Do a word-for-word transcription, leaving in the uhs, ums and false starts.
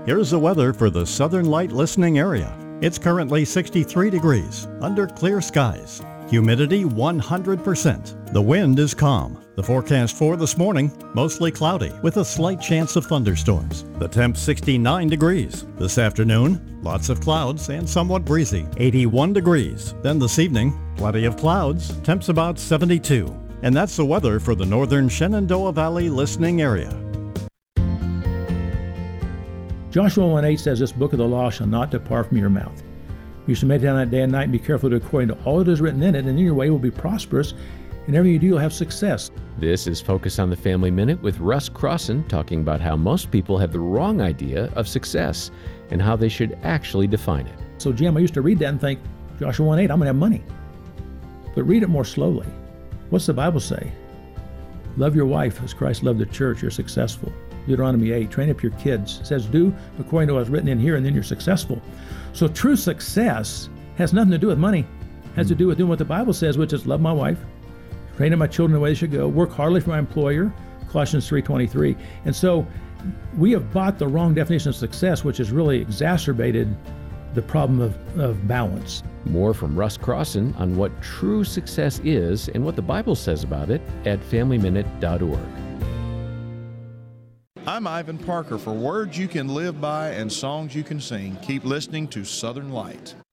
Here's the weather for the Southern Light listening area. It's currently sixty-three degrees under clear skies. Humidity one hundred percent. The wind is calm. The forecast for this morning, mostly cloudy with a slight chance of thunderstorms. The temp sixty-nine degrees. This afternoon, lots of clouds and somewhat breezy, eighty-one degrees. Then this evening, plenty of clouds, temps about seventy-two. And that's the weather for the northern Shenandoah Valley listening area. Joshua one eight says, "This book of the law shall not depart from your mouth. You should meditate on it day and night and be careful to do according to all that is written in it, and then your way will be prosperous, and everything you do, you'll have success." This is Focus on the Family Minute with Russ Crossan, talking about how most people have the wrong idea of success and how they should actually define it. So, Jim, I used to read that and think, Joshua one eight, I'm going to have money. But read it more slowly. What's the Bible say? Love your wife as Christ loved the church, you're successful. Deuteronomy eight, train up your kids. It says, do according to what's written in here, and then you're successful. So true success has nothing to do with money. It has to do with doing what the Bible says, which is love my wife, train up my children the way they should go, work hardly for my employer, Colossians three twenty-three. And so we have bought the wrong definition of success, which has really exacerbated the problem of, of balance. More from Russ Crossan on what true success is and what the Bible says about it at family minute dot org. I'm Ivan Parker. For words you can live by and songs you can sing, keep listening to Southern Light.